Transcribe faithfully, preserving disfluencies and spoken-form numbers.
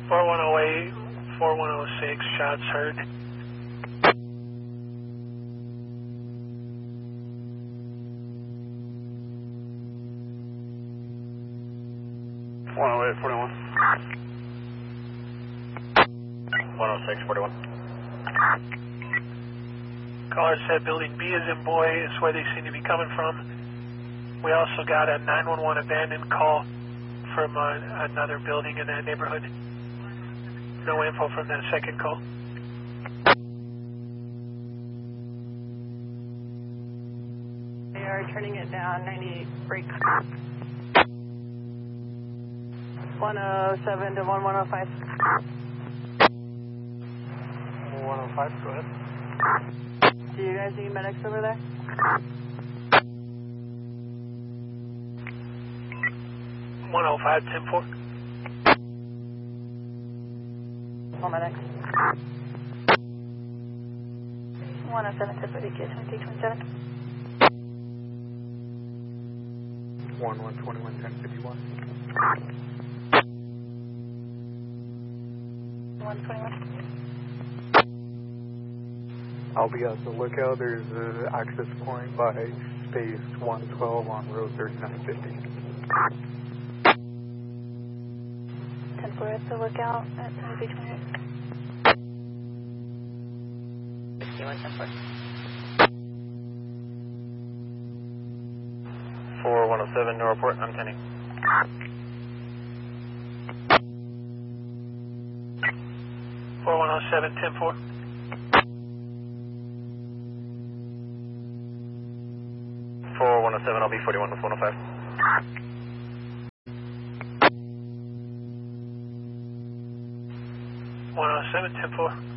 four one oh eight, four one oh six, shots heard. one oh eight, forty-one. one oh six, forty-one. Caller said building B is in boy, is where they seem to be coming from. We also got a nine one one abandoned call from uh, another building in that neighborhood. No info from that second call. They are turning it down, ninety-eight, break. one oh seven to one one oh five. one oh five, go ahead. Do you guys need medics over there? one oh five, ten four. All medics. one oh seven, ten forty, K twenty-two twenty-seven. one one, twenty-one, ten fifty-one. one twenty-one. I'll be at the lookout. There's an access point by space one twelve on road thirty-nine fifty. ten four at the lookout at seventy-three twenty-eight. sixty-one, ten four. four one oh seven, no report, I'm tending. four one oh seven, ten four. four one oh seven, I'll be forty-one with one oh five. one oh seven, ten four.